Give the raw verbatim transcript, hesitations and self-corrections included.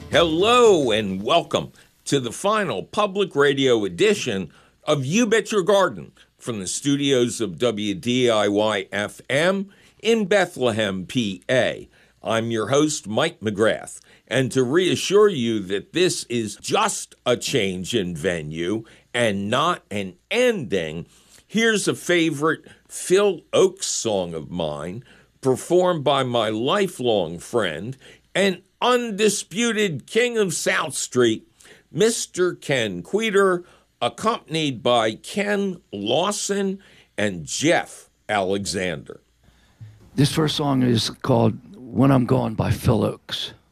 Hello and welcome to the final public radio edition of You Bet Your Garden from the studios of W D I Y F M in Bethlehem, P A. I'm your host, Mike McGrath, and to reassure you that this is just a change in venue and not an ending, here's a favorite Phil Ochs song of mine, performed by my lifelong friend and undisputed king of South Street, Mister Ken Queter, accompanied by Ken Lawson and Jeff Alexander. This first song is called When I'm Gone by Phil Ochs.